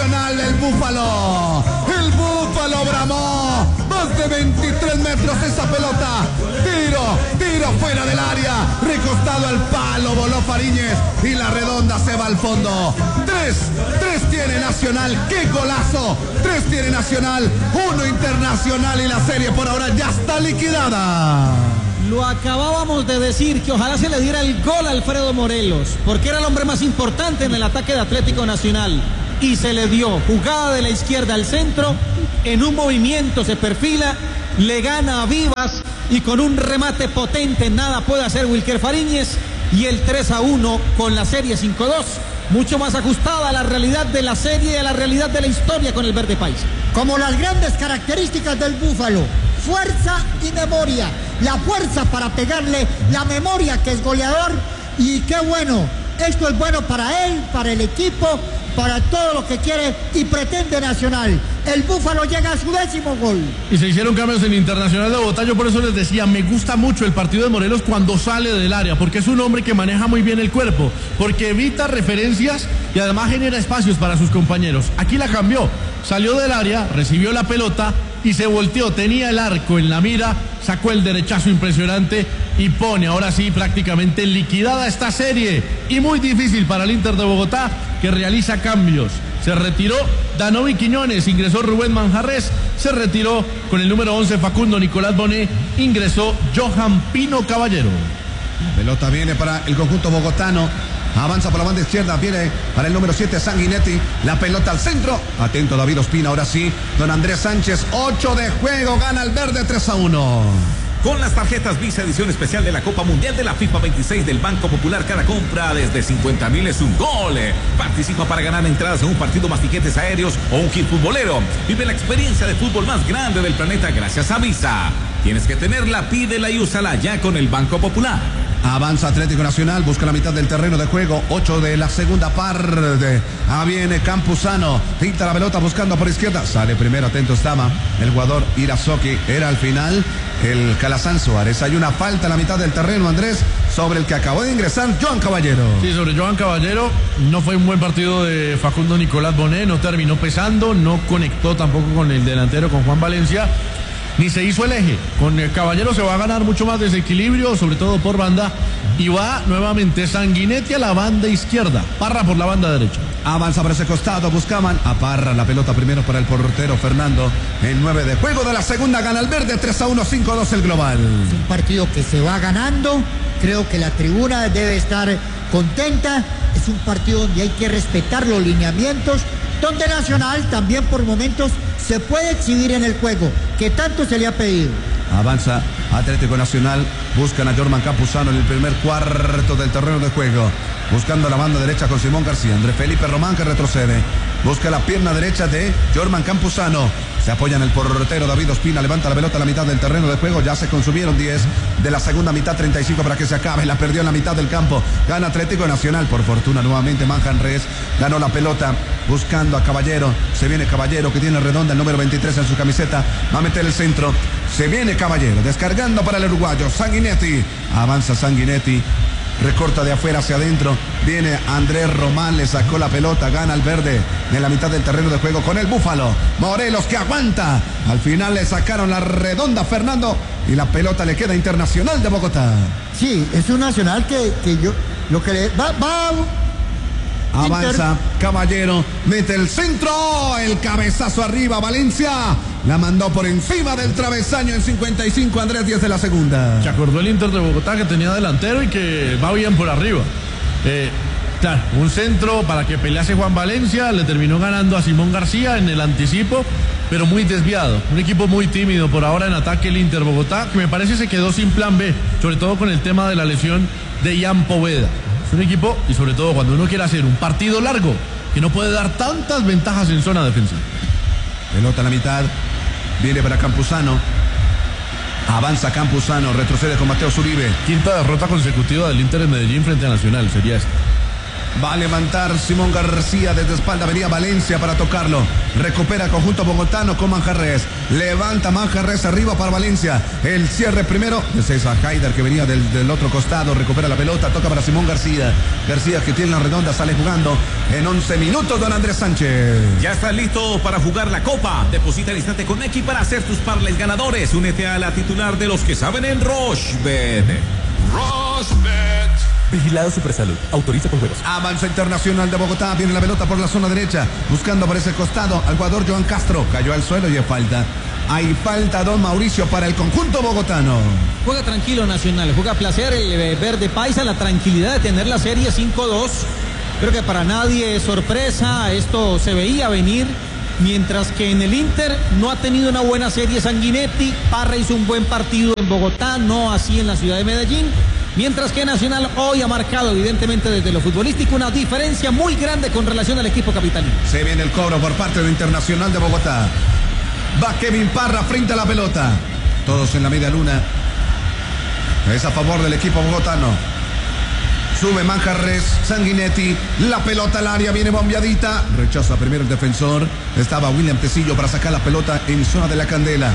Nacional, el Búfalo. El Búfalo bramó. Más de 23 metros esa pelota. Tiro fuera del área. Recostado al palo, voló Fariñez. Y la redonda se va al fondo. Tres tiene Nacional. ¡Qué golazo! 3 tiene Nacional. 1 Internacional. Y la serie por ahora ya está liquidada. Lo acabábamos de decir, que ojalá se le diera el gol a Alfredo Morelos, porque era el hombre más importante en el ataque de Atlético Nacional. Y se le dio jugada de la izquierda al centro, en un movimiento se perfila, le gana a Vivas y con un remate potente nada puede hacer Wilker Fariñez, y el 3-1 con la serie 5-2, mucho más ajustada a la realidad de la serie y a la realidad de la historia con el verde paisa. Como las grandes características del Búfalo: fuerza y memoria. La fuerza para pegarle, la memoria que es goleador, y qué bueno, esto es bueno para él, para el equipo, para todo lo que quiere y pretende Nacional. El Búfalo llega a su 10º gol. Y se hicieron cambios en Internacional de Bogotá. Yo por eso les decía, me gusta mucho el partido de Morelos cuando sale del área, porque es un hombre que maneja muy bien el cuerpo, porque evita referencias y además genera espacios para sus compañeros. Aquí la cambió, salió del área, recibió la pelota y se volteó, tenía el arco en la mira, sacó el derechazo impresionante y pone ahora sí prácticamente liquidada esta serie, y muy difícil para el Inter de Bogotá, que realiza cambios. Se retiró Danovi Quiñones, ingresó Rubén Manjarres, se retiró con el número 11 Facundo Nicolás Bonet, ingresó Johan Pino Caballero. La pelota viene para el conjunto bogotano. Avanza por la banda izquierda, viene para el número 7 Sanguinetti, la pelota al centro, atento David Ospina, ahora sí, don Andrés Sánchez, 8 de juego, gana el verde 3-1. Con las tarjetas Visa edición especial de la Copa Mundial de la FIFA 26 del Banco Popular, cada compra desde 50.000 es un gol. Participa para ganar entradas en un partido más tiquetes aéreos o un kit futbolero. Vive la experiencia de fútbol más grande del planeta gracias a Visa. Tienes que tenerla, pídela y úsala ya con el Banco Popular. Avanza Atlético Nacional, busca la mitad del terreno de juego, 8 de la segunda parte. Viene Campuzano, pinta la pelota buscando por izquierda, sale primero, atento estaba el jugador Irazoki, era al final el Calazán Suárez. Hay una falta en la mitad del terreno, Andrés, sobre el que acabó de ingresar Johan Caballero. Sí, sobre Johan Caballero. No fue un buen partido de Facundo Nicolás Bonet, no terminó pesando, no conectó tampoco con el delantero, con Juan Valencia, ni se hizo el eje. Con el Caballero se va a ganar mucho más desequilibrio, sobre todo por banda, y va nuevamente Sanguinetti a la banda izquierda, Parra por la banda derecha. Avanza por ese costado, buscaban a Parra, la pelota primero para el portero Fernando, en 9 de juego de la segunda, gana el verde 3-1, 5-2 el global. Es un partido que se va ganando, creo que la tribuna debe estar contenta, es un partido donde hay que respetar los lineamientos, donde Nacional también por momentos se puede exhibir en el juego, que tanto se le ha pedido. Avanza Atlético Nacional, buscan a Jorman Campuzano en el primer cuarto del terreno de juego, buscando la banda derecha con Simón García, Andrés Felipe Román que retrocede, busca la pierna derecha de Jorman Campuzano, se apoya en el portero David Ospina, levanta la pelota a la mitad del terreno de juego, ya se consumieron 10 de la segunda mitad, 35 para que se acabe, la perdió en la mitad del campo, gana Atlético Nacional, por fortuna nuevamente Manjarres, ganó la pelota, buscando a Caballero, se viene Caballero que tiene redonda el número 23 en su camiseta, va a meter el centro, se viene Caballero, descargando para el uruguayo, Sanguinetti, avanza Sanguinetti, recorta de afuera hacia adentro, viene Andrés Román, le sacó la pelota, gana el verde en la mitad del terreno de juego con el Búfalo, Morelos que aguanta, al final le sacaron la redonda a Fernando y la pelota le queda a Internacional de Bogotá. Sí, es un Nacional que yo, lo que le va avanza Caballero, mete el centro, el cabezazo arriba, Valencia la mandó por encima del travesaño en 55, Andrés, 10 de la segunda. Se acordó el Inter de Bogotá que tenía delantero y que va bien por arriba. Claro, un centro para que pelease Juan Valencia, le terminó ganando a Simón García en el anticipo, pero muy desviado. Un equipo muy tímido por ahora en ataque el Inter Bogotá, que me parece se quedó sin plan B, sobre todo con el tema de la lesión de Ian Poveda. Es un equipo, y sobre todo cuando uno quiere hacer un partido largo, que no puede dar tantas ventajas en zona defensiva. Pelota a la mitad, viene para Campuzano, avanza Campuzano, retrocede con Mateo Zuribe. Quinta derrota consecutiva del Inter en Medellín frente a Nacional, sería esta. Va a levantar Simón García desde espalda. Venía Valencia para tocarlo. Recupera el conjunto bogotano con Manjarres. Levanta Manjarres arriba para Valencia. El cierre primero de César Haider, que venía del otro costado. Recupera la pelota. Toca para Simón García. García, que tiene la redonda, sale jugando en 11 minutos. Don Andrés Sánchez. Ya estás listo para jugar la Copa. Deposita al instante con X para hacer tus parlays ganadores. Únete a la titular de los que saben en Rochebet. Rochebet. Vigilado Supersalud. Autoriza con juegos. Avanza Internacional de Bogotá. Viene la pelota por la zona derecha. Buscando por ese costado al jugador Joan Castro. Cayó al suelo y hay falta. Hay falta, don Mauricio, para el conjunto bogotano. Juega tranquilo Nacional. Juega a placer el verde paisa. La tranquilidad de tener la serie 5-2. Creo que para nadie es sorpresa. Esto se veía venir. Mientras que en el Inter no ha tenido una buena serie Sanguinetti. Parra hizo un buen partido en Bogotá. No así en la ciudad de Medellín. Mientras que Nacional hoy ha marcado evidentemente desde lo futbolístico una diferencia muy grande con relación al equipo capitalino. Se viene el cobro por parte de Internacional de Bogotá. Va Kevin Parra frente a la pelota. Todos en la media luna. Es a favor del equipo bogotano. Sube Manjarres, Sanguinetti. La pelota al área, viene bombeadita. Rechaza primero el defensor. Estaba William Tecillo para sacar la pelota en zona de la Candela.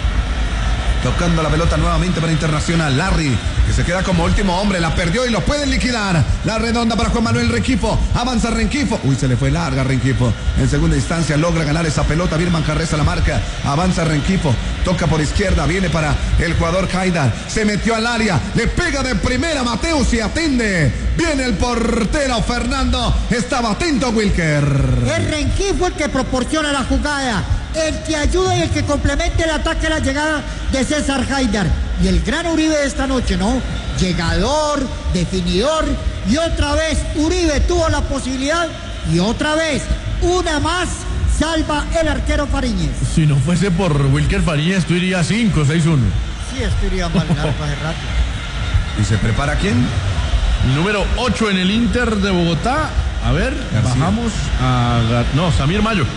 Tocando la pelota nuevamente para Internacional. Larry, que se queda como último hombre. La perdió y lo pueden liquidar. La redonda para Juan Manuel Rengifo. Avanza Rengifo. Uy, se le fue larga Rengifo. En segunda instancia logra ganar esa pelota. Birman Carrez a la marca. Avanza Rengifo. Toca por izquierda. Viene para el jugador Haidar. Se metió al área. Le pega de primera Mateus y atiende. Viene el portero Fernando. Estaba atento Wilker. Es Rengifo el que proporciona la jugada. El que ayuda y el que complementa el ataque a la llegada de César Haidar. Y el gran Uribe de esta noche, ¿no? Llegador, definidor. Y otra vez Uribe tuvo la posibilidad. Y otra vez, una más, salva el arquero Fariñez. Si no fuese por Wilker Fariñez, esto iría 5-6-1. Sí, esto iría mal largo hace rato. ¿Y se prepara quién? Número 8 en el Inter de Bogotá. A ver, García. bajamos a... No, Samir Mayo.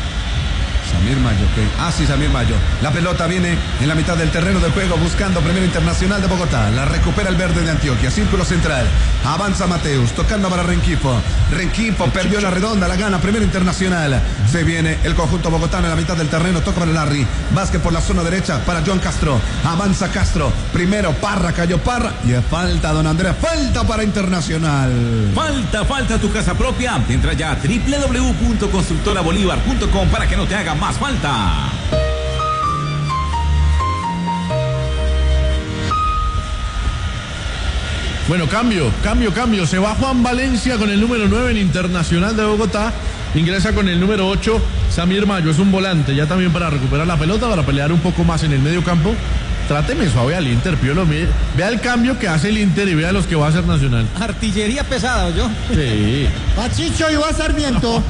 Samir Mayo, ok. Sí, Samir Mayo. La pelota viene en la mitad del terreno de juego buscando primero Internacional de Bogotá. La recupera el verde de Antioquia. Círculo central. Avanza Mateus, tocando para Rengifo. Rengifo perdió la redonda, la gana primero Internacional. Se viene el conjunto bogotano en la mitad del terreno. Toca para Larry. Vázquez por la zona derecha para Joan Castro. Avanza Castro. Primero Parra, cayó Parra. Y es falta, don Andrés. Falta para Internacional. Falta tu casa propia. Entra ya a www.constructorabolívar.com para que no te haga más falta. Bueno, cambio. Se va Juan Valencia con el número 9 en Internacional de Bogotá. Ingresa con el número 8 Samir Mayo. Es un volante ya también para recuperar la pelota, para pelear un poco más en el medio campo. Tráteme suave al Inter, Piolo. Vea el cambio que hace el Inter y vea los que va a hacer Nacional. Artillería pesada, ¿o yo? Sí. Va Chicho y va Sarmiento.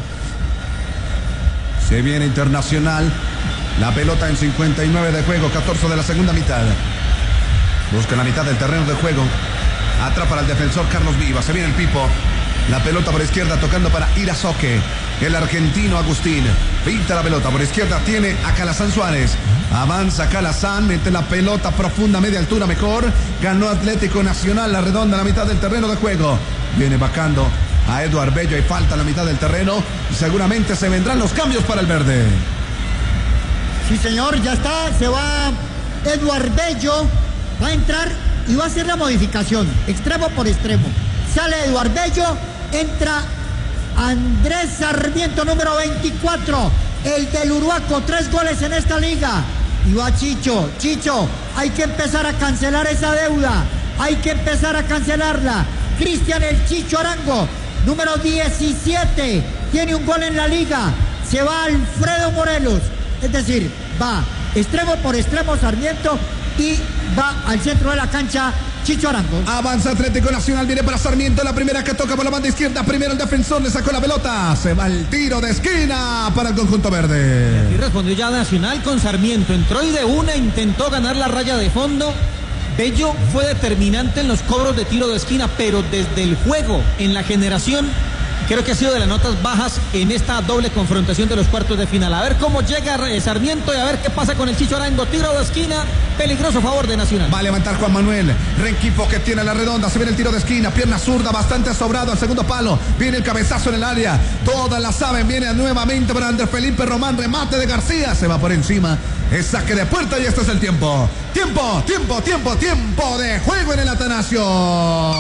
Se viene Internacional. La pelota en 59 de juego, 14 de la segunda mitad. Busca la mitad del terreno de juego. Atrapa al defensor Carlos Viva. Se viene el Pipo. La pelota por izquierda tocando para Irazoque. El argentino Agustín. Pinta la pelota por izquierda. Tiene a Calazán Suárez. Avanza Calazán. Mete la pelota profunda, media altura mejor. Ganó Atlético Nacional. La redonda en la mitad del terreno de juego. Viene bajando a Eduard Bello. Hay falta en la mitad del terreno. Y seguramente se vendrán los cambios para el verde. Sí, señor, ya está. Se va Eduard Bello. Va a entrar y va a hacer la modificación. Extremo por extremo. Sale Eduard Bello. Entra Andrés Sarmiento, número 24. El del Uruaco. 3 goles en esta liga. Y va Chicho. Chicho, hay que empezar a cancelar esa deuda. Hay que empezar a cancelarla. Cristian el Chicho Arango, número 17. Tiene un gol en la liga. Se va Alfredo Morelos. Es decir, va extremo por extremo Sarmiento y va al centro de la cancha Chicho Arango. Avanza Atlético Nacional, viene para Sarmiento, la primera que toca por la banda izquierda. Primero el defensor, le sacó la pelota. Se va el tiro de esquina para el conjunto verde. Y respondió ya Nacional con Sarmiento. Entró y de una intentó ganar la raya de fondo. Bello fue determinante en los cobros de tiro de esquina, pero desde el juego, en la generación, creo que ha sido de las notas bajas en esta doble confrontación de los cuartos de final. A ver cómo llega Sarmiento y a ver qué pasa con el Chicho Arango. Tiro de esquina, peligroso a favor de Nacional. Va a levantar Juan Manuel. Rengifo que tiene la redonda. Se viene el tiro de esquina. Pierna zurda, bastante sobrado al segundo palo. Viene el cabezazo en el área. Todas la saben. Viene nuevamente para Andrés Felipe Román. Remate de García. Se va por encima. Es saque de puerta y este es el tiempo. Tiempo de juego en el Atanasio.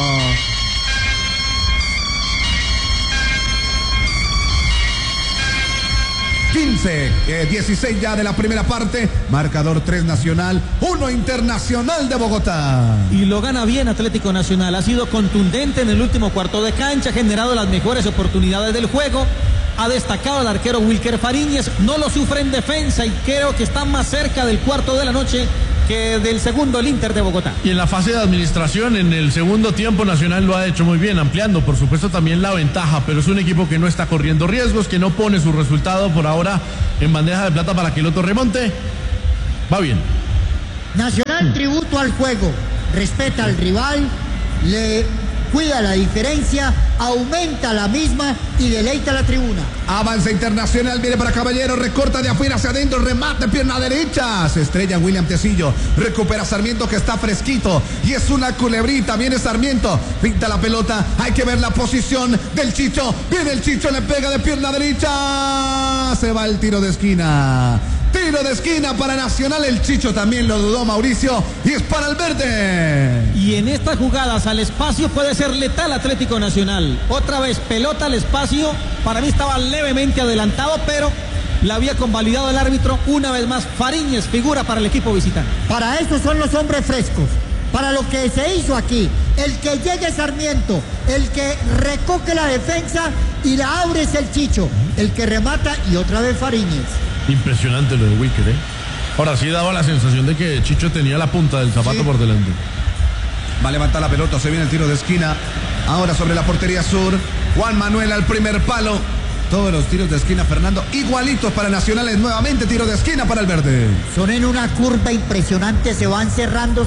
16 ya de la primera parte. Marcador 3 Nacional, 1 Internacional de Bogotá. Y lo gana bien Atlético Nacional. Ha sido contundente en el último cuarto de cancha. Ha generado las mejores oportunidades del juego. Ha destacado el arquero Wilker Fariñez. No lo sufre en defensa y creo que está más cerca del cuarto de la noche que del segundo el Inter de Bogotá. Y en la fase de administración, en el segundo tiempo, Nacional lo ha hecho muy bien, ampliando por supuesto también la ventaja, pero es un equipo que no está corriendo riesgos, que no pone su resultado por ahora en bandeja de plata para que el otro remonte. Va bien. Nacional tributo al juego, respeta al rival, le cuida la diferencia, aumenta la misma y deleita la tribuna. Avanza Internacional, viene para Caballero, recorta de afuera hacia adentro, remate, pierna derecha. Se estrella William Tecillo, recupera Sarmiento que está fresquito y es una culebrita. Viene Sarmiento, pinta la pelota, hay que ver la posición del Chicho. Viene el Chicho, le pega de pierna derecha. Se va el tiro de esquina. Tiro de esquina para Nacional, el Chicho también lo dudó Mauricio y es para el verde. Y en estas jugadas al espacio puede ser letal Atlético Nacional. Otra vez pelota al espacio, para mí estaba levemente adelantado, pero la había convalidado el árbitro. Una vez más Fariñez, figura para el equipo visitante. Para eso son los hombres frescos, para lo que se hizo aquí. El que llegue Sarmiento, el que recoge la defensa y la abre es el Chicho, el que remata y otra vez Fariñez. Impresionante lo de Wilker, ¿eh? Ahora sí daba la sensación de que Chicho tenía la punta del zapato por delante. Va a levantar la pelota, se viene el tiro de esquina. Ahora sobre la portería sur. Juan Manuel al primer palo. Todos los tiros de esquina, Fernando, igualitos para Nacionales. Nuevamente tiro de esquina para el verde. Son en una curva impresionante, se van cerrando.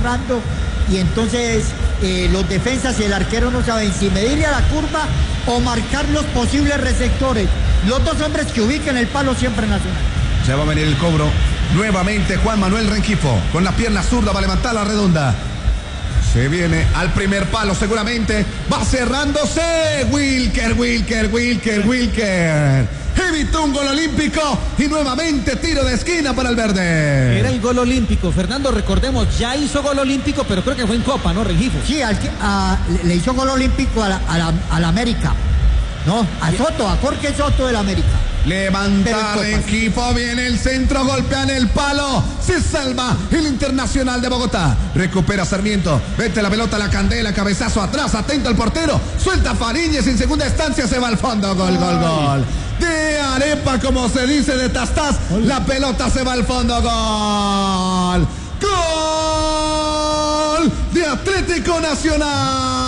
Y entonces los defensas y el arquero no saben si medirle a la curva o marcar los posibles receptores. Los dos hombres que ubiquen el palo siempre Nacional. Se va a venir el cobro. Nuevamente Juan Manuel Rengifo con la pierna zurda va a levantar la redonda. Se viene al primer palo seguramente. Va cerrándose. Wilker. Evitó un gol olímpico y nuevamente tiro de esquina para el verde. Era el gol olímpico. Fernando, recordemos, ya hizo gol olímpico, pero creo que fue en Copa, ¿no, Rengifo? Sí, le hizo gol olímpico a la América. No, a Soto, a Jorge Soto del América. Levanta Rengifo, viene el centro, golpean el palo, se salva el Internacional de Bogotá. Recupera Sarmiento, vete la pelota a la candela, cabezazo atrás, atento al portero, suelta Fariñez, en segunda instancia se va al fondo, gol. De arepa, como se dice, de Tastás, la pelota se va al fondo, gol de Atlético Nacional.